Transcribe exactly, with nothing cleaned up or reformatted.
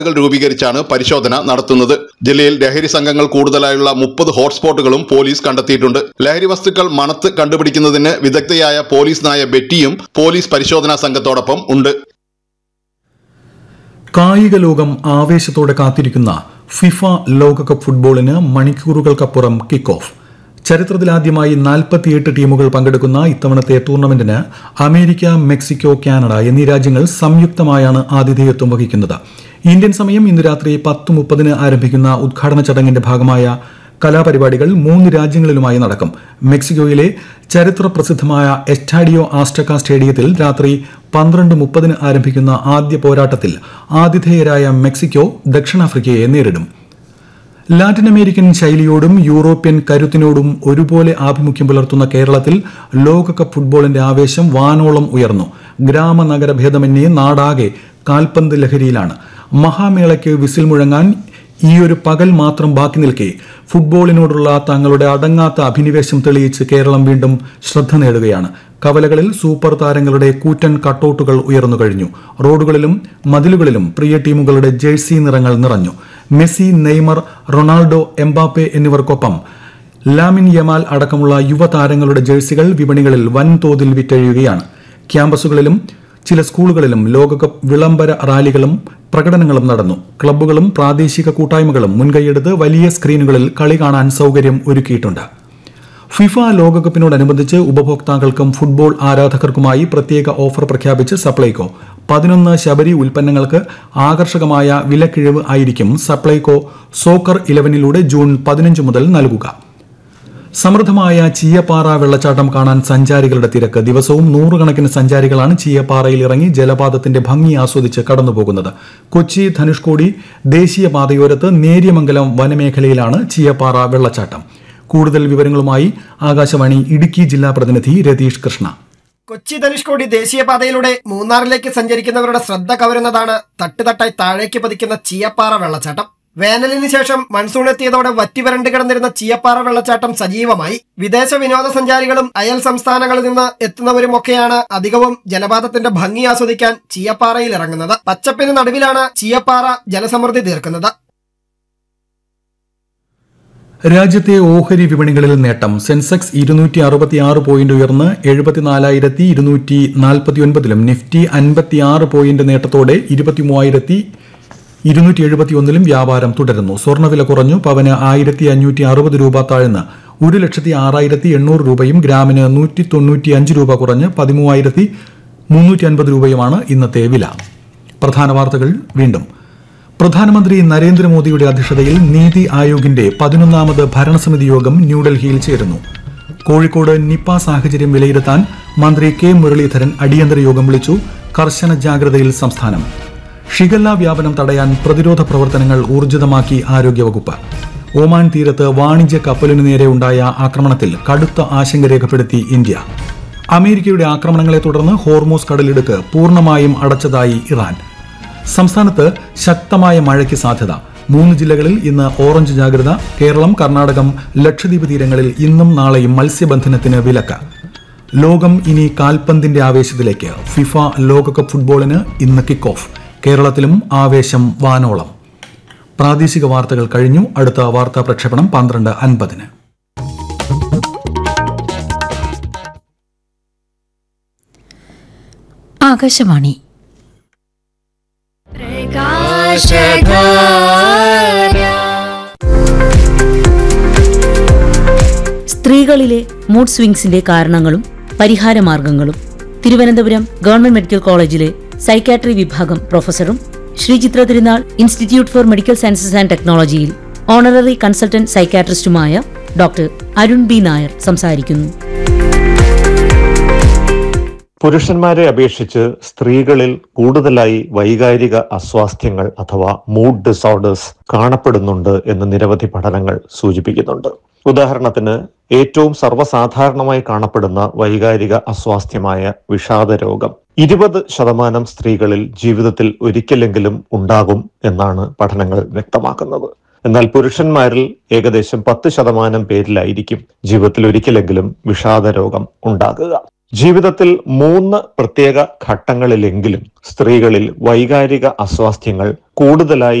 രൂപീകരിച്ചാണ് പരിശോധന നടത്തുന്നത്. ജില്ലയിൽ ലഹരി സംഘങ്ങൾ കൂടുതലായുള്ള മുപ്പത് ഹോട്ട്സ്പോട്ടുകളും പോലീസ് കണ്ടെത്തിയിട്ടുണ്ട്. ലഹരി വസ്തുക്കൾ മണത്ത് കണ്ടുപിടിക്കുന്നതിന് വിദഗ്ധയായ പോലീസ് നായ ബെറ്റിയും പോലീസ് പരിശോധനാ സംഘത്തോടൊപ്പം ഉണ്ട്. കായിക ലോകം ആവേശത്തോടെ കാത്തിരിക്കുന്ന ഫിഫ ലോകകപ്പ് ഫുട്ബോളിന് മണിക്കൂറുകൾക്കപ്പുറം കിക്ക് ഓഫ്. ചരിത്രത്തിലാദ്യമായി നാൽപ്പത്തിയെട്ട് ടീമുകൾ പങ്കെടുക്കുന്ന ഇത്തവണത്തെ ടൂർണമെന്റിന് അമേരിക്ക, മെക്സിക്കോ, കാനഡ എന്നീ രാജ്യങ്ങൾ സംയുക്തമായാണ് ആതിഥേയത്വം വഹിക്കുന്നത്. ഇന്ത്യൻ സമയം ഇന്ന് രാത്രി പത്ത് മുപ്പതിന് ആരംഭിക്കുന്ന ഉദ്ഘാടന ചടങ്ങിന്റെ ഭാഗമായ കലാപരിപാടികൾ മൂന്ന് രാജ്യങ്ങളിലുമായി നടക്കും. മെക്സിക്കോയിലെ ചരിത്ര പ്രസിദ്ധമായ എസ്റ്റാഡിയോ ആസ്റ്റക സ്റ്റേഡിയത്തിൽ രാത്രി പന്ത്രണ്ട് മുപ്പതിന് ആരംഭിക്കുന്ന ആദ്യ പോരാട്ടത്തിൽ ആതിഥേയരായ മെക്സിക്കോ ദക്ഷിണാഫ്രിക്കയെ നേരിടും. ലാറ്റിൻ അമേരിക്കൻ ശൈലിയോടും യൂറോപ്യൻ കരുത്തിനോടും ഒരുപോലെ ആഭിമുഖ്യം പുലർത്തുന്ന കേരളത്തിൽ ലോകകപ്പ് ഫുട്ബോളിന്റെ ആവേശം വാനോളം ഉയർന്നു. ഗ്രാമ നഗര ഭേദമന്യേ നാടാകെ കാൽപന്ത് ലഹരിയിലാണ്. മഹാമേളയ്ക്ക് വിസിൽ മുഴങ്ങാൻ ഈയൊരു പകൽ മാത്രം ബാക്കി നിൽക്കെ ഫുട്ബോളിനോടുള്ള തങ്ങളുടെ അടങ്ങാത്ത അഭിനിവേശം തെളിയിച്ച് കേരളം വീണ്ടും ശ്രദ്ധ നേടുകയാണ്. കവലകളിൽ സൂപ്പർ താരങ്ങളുടെ കൂറ്റൻ കട്ടൌട്ടുകൾ ഉയർന്നു കഴിഞ്ഞു. റോഡുകളിലും മതിലുകളിലും പ്രിയ ടീമുകളുടെ ജേഴ്സി നിറങ്ങൾ നിറഞ്ഞു. മെസ്സി, നെയ്മർ, റൊണാൾഡോ, എംബാപ്പെ എന്നിവർക്കൊപ്പം ലാമിൻ യമാൽ അടക്കമുള്ള യുവതാരങ്ങളുടെ ജേഴ്സികൾ വിപണികളിൽ വൻതോതിൽ വിറ്റഴിയുകയാണ്. ക്യാമ്പസുകളിലും ചില സ്കൂളുകളിലും ലോകകപ്പ് വിളംബര റാലികളും പ്രകടനങ്ങളും നടന്നു. ക്ലബ്ബുകളും പ്രാദേശിക കൂട്ടായ്മകളും മുൻകൈയെടുത്ത് വലിയ സ്ക്രീനുകളിൽ കളി കാണാൻ സൌകര്യം ഒരുക്കിയിട്ടുണ്ട്. ഫിഫ ലോകകപ്പിനോടനുബന്ധിച്ച് ഉപഭോക്താക്കൾക്കും ഫുട്ബോൾ ആരാധകർക്കുമായി പ്രത്യേക ഓഫർ പ്രഖ്യാപിച്ച് സപ്ലൈകോ. പതിനൊന്ന് ശബരി ഉൽപ്പന്നങ്ങൾക്ക് ആകർഷകമായ വിലക്കിഴിവ് ആയിരിക്കും സപ്ലൈകോ സോക്കർ ഇലവനിലൂടെ ജൂൺ പതിനഞ്ച് മുതൽ നൽകുക. സമൃദ്ധമായ ചീയപ്പാറ വെള്ളച്ചാട്ടം കാണാൻ സഞ്ചാരികളുടെ തിരക്ക്. ദിവസവും നൂറുകണക്കിന് സഞ്ചാരികളാണ് ചീയപ്പാറയിൽ ഇറങ്ങി ജലപാതത്തിന്റെ ഭംഗി ആസ്വദിച്ച് കടന്നുപോകുന്നത്. കൊച്ചി ധനുഷ്കോടി ദേശീയപാതയോരത്ത് നേര്യമംഗലം വനമേഖലയിലാണ് ചീയപ്പാറ വെള്ളച്ചാട്ടം. കൂടുതൽ വിവരങ്ങളുമായി ആകാശവാണി ഇടുക്കി ജില്ലാ പ്രതിനിധി രതീഷ് കൃഷ്ണ. കൊച്ചി ധനുഷ്കോടി ദേശീയപാതയിലൂടെ മൂന്നാറിലേക്ക് സഞ്ചരിക്കുന്നവരുടെ ശ്രദ്ധ കവരുന്നതാണ് തട്ടുതട്ടായി താഴേക്ക് പതിക്കുന്ന ചീയപ്പാറ വെള്ളച്ചാട്ടം. വേനലിന് ശേഷം മൺസൂൺ എത്തിയതോടെ വറ്റിവരണ്ട് കിടന്നിരുന്ന ചീയപ്പാറ വെള്ളച്ചാട്ടം സജീവമായി. വിദേശ വിനോദസഞ്ചാരികളും അയൽ സംസ്ഥാനങ്ങളിൽ നിന്ന് എത്തുന്നവരുമൊക്കെയാണ് അധികവും ജലപാതത്തിന്റെ ഭംഗി ആസ്വദിക്കാൻ ചീയപ്പാറയിൽ ഇറങ്ങുന്നത്. പച്ചപ്പിന് നടുവിലാണ് ചീയപ്പാറ ജലസമൃദ്ധി തീർക്കുന്നത്. രാജ്യത്തെ ഓഹരി വിപണികളിൽ നേട്ടം. സെൻസെക്സ് ഇരുന്നൂറ്റി അറുപത്തിയാറ് പോയിന്റ് ഉയർന്ന് എഴുപത്തിനാലായിരത്തി ഇരുന്നൂറ്റി നാൽപ്പത്തിയൊൻപതിലും നിഫ്റ്റി അൻപത്തിയാറ് പോയിന്റ് നേട്ടത്തോടെ ഇരുപത്തിമൂവായിരത്തി ഇരുന്നൂറ്റി എഴുപത്തിയൊന്നിലും വ്യാപാരം തുടരുന്നു. സ്വർണ്ണവില കുറഞ്ഞു. പവന് ആയിരത്തി അഞ്ഞൂറ്റി അറുപത് രൂപ താഴ്ന്ന് ഒരു ലക്ഷത്തി ആറായിരത്തി എണ്ണൂറ് രൂപയും ഗ്രാമിന് നൂറ്റി തൊണ്ണൂറ്റി അഞ്ച് രൂപ കുറഞ്ഞ് പതിമൂവായിരത്തി മുന്നൂറ്റി അൻപത് രൂപയുമാണ് ഇന്നത്തെ വില. പ്രധാന വാർത്തകൾ വീണ്ടും. പ്രധാനമന്ത്രി നരേന്ദ്രമോദിയുടെ അധ്യക്ഷതയിൽ നീതി ആയോഗിന്റെ പതിനൊന്നാമത് ഭരണസമിതി യോഗം ന്യൂഡൽഹിയിൽ ചേരുന്നു. കോഴിക്കോട് നിപ സാഹചര്യം വിലയിരുത്താൻ മന്ത്രി കെ മുരളീധരൻ അടിയന്തര യോഗം വിളിച്ചു. കർശന ജാഗ്രതയിൽ സംസ്ഥാനം. ഷിഗല്ല വ്യാപനം തടയാൻ പ്രതിരോധ പ്രവർത്തനങ്ങൾ ഊർജിതമാക്കി ആരോഗ്യവകുപ്പ്. ഒമാൻ തീരത്ത് വാണിജ്യ കപ്പലിനു നേരെ ഉണ്ടായ ആക്രമണത്തിൽ കടുത്ത ആശങ്ക രേഖപ്പെടുത്തി ഇന്ത്യ. അമേരിക്കയുടെ ആക്രമണങ്ങളെ തുടർന്ന് ഹോർമൂസ് കടലിടുക്ക് പൂർണ്ണമായും അടച്ചതായി ഇറാൻ. സംസ്ഥാനത്ത് ശക്തമായ മഴയ്ക്ക് സാധ്യത. മൂന്ന് ജില്ലകളിൽ ഇന്ന് ഓറഞ്ച് ജാഗ്രത. കേരളം, കർണാടകം, ലക്ഷദ്വീപ് തീരങ്ങളിൽ ഇന്നും നാളെയും മത്സ്യബന്ധനത്തിന് വിലക്ക്. ലോകം ഇനി കാൽപന്തിന്റെ ആവേശത്തിലേക്ക്. ഫിഫ ലോകകപ്പ് ഫുട്ബോളിന് ഇന്ന് കിക്ക് ഓഫ്. കേരളത്തിലും ആവേശം വാനോളം. പ്രാദേശിക വാർത്തകൾ കഴിഞ്ഞു. അടുത്ത വാർത്താ പ്രക്ഷേപണം പന്ത്രണ്ട് അൻപതിന്. ആകാശവാണി. സ്ത്രീകളിലെ മൂഡ് സ്വിങ്സിന്റെ കാരണങ്ങളും പരിഹാരമാർഗങ്ങളും തിരുവനന്തപുരം ഗവൺമെന്റ് മെഡിക്കൽ കോളേജിലെ സൈക്കാട്രി വിഭാഗം പ്രൊഫസറും ശ്രീചിത്ര തിരുനാൾ institute four medical sciences and ടെക്നോളജിയിൽ honorary consultant സൈക്കാട്രിസ്റ്റുമായ doctor Arun B Nair സംസാരിക്കുന്നു. പുരുഷന്മാരെ അപേക്ഷിച്ച് സ്ത്രീകളിൽ കൂടുതലായി വൈകാരിക അസ്വാസ്ഥ്യങ്ങൾ അഥവാ മൂഡ് ഡിസോർഡേഴ്സ് കാണപ്പെടുന്നുണ്ട് എന്ന് നിരവധി പഠനങ്ങൾ സൂചിപ്പിക്കുന്നുണ്ട്. ഉദാഹരണത്തിന് ഏറ്റവും സർവ്വസാധാരണമായി കാണപ്പെടുന്ന വൈകാരിക അസ്വാസ്ഥ്യമായ വിഷാദ രോഗം ഇരുപത് ശതമാനം സ്ത്രീകളിൽ ജീവിതത്തിൽ ഒരിക്കലെങ്കിലും ഉണ്ടാകും എന്നാണ് പഠനങ്ങൾ വ്യക്തമാക്കുന്നത്. എന്നാൽ പുരുഷന്മാരിൽ ഏകദേശം പത്ത് ശതമാനം പേരിലായിരിക്കും ജീവിതത്തിൽ ഒരിക്കലെങ്കിലും വിഷാദ രോഗം ഉണ്ടാകുക. ജീവിതത്തിൽ മൂന്ന് പ്രത്യേക ഘട്ടങ്ങളിലെങ്കിലും സ്ത്രീകളിൽ വൈകാരിക അസ്വാസ്ഥ്യങ്ങൾ കൂടുതലായി